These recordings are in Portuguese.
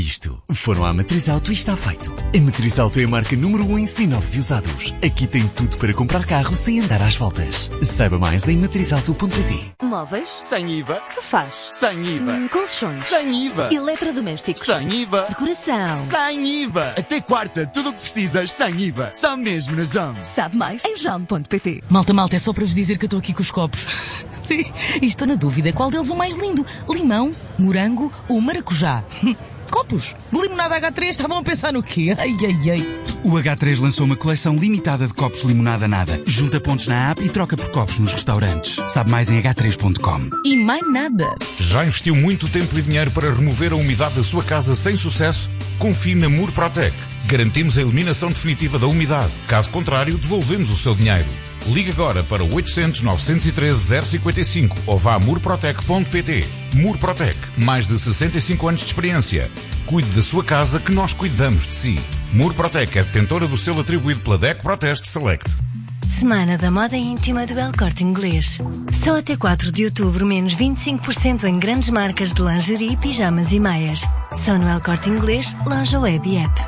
Isto. Foram à Matriz Auto e está feito. A Matriz Auto é a marca número 1 em seminovos e usados. Aqui tem tudo para comprar carro sem andar às voltas. Saiba mais em matrizauto.pt. Móveis? Sem IVA. Sofás? Sem IVA. Colchões? Sem IVA. Eletrodomésticos? Sem IVA. Decoração? Sem IVA. Até quarta, tudo o que precisas sem IVA. Só mesmo na JOM. Sabe mais em jom.pt. Malta, é só para vos dizer que eu estou aqui com os copos. Sim, e estou na dúvida qual deles o mais lindo. Limão, morango ou maracujá? Copos de limonada H3, estavam a pensar no quê? Ai. O H3 lançou uma coleção limitada de copos limonada nada. Junta pontos na app e troca por copos nos restaurantes. Sabe mais em h3.com. E mais nada. Já investiu muito tempo e dinheiro para remover a umidade da sua casa sem sucesso? Confie na Murprotec. Garantimos a eliminação definitiva da umidade. Caso contrário, devolvemos o seu dinheiro. Ligue agora para 800 913 055 ou vá a murprotec.pt. Murprotec, mais de 65 anos de experiência. Cuide da sua casa que nós cuidamos de si. Murprotec é detentora do selo atribuído pela DEC Proteste Select. Semana da Moda Íntima do El Corte Inglês. Só até 4 de outubro, menos 25% em grandes marcas de lingerie, pijamas e meias. Só no El Corte Inglês, loja web e app.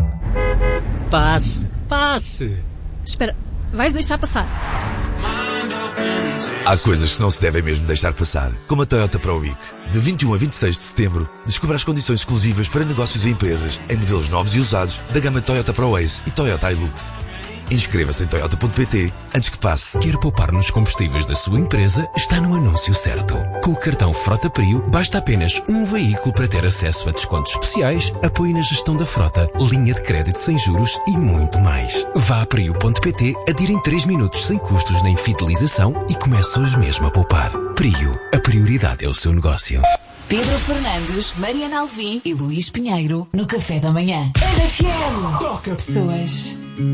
Passe! Espera, vais deixar passar? Há coisas que não se devem mesmo deixar passar, como a Toyota Pro Week. De 21 a 26 de setembro, descubra as condições exclusivas para negócios e empresas em modelos novos e usados da gama Toyota Pro Ace e Toyota Hilux. Inscreva-se em toyota.pt antes que passe. Quer poupar nos combustíveis da sua empresa? Está no anúncio certo. Com o cartão Frota Prio, basta apenas um veículo para ter acesso a descontos especiais, apoio na gestão da frota, linha de crédito sem juros e muito mais. Vá a prio.pt, adira em 3 minutos sem custos nem fidelização e comece hoje mesmo a poupar. Prio, a prioridade é o seu negócio. Pedro Fernandes, Mariana Alvim e Luís Pinheiro no Café da Manhã. RFM. Toca pessoas.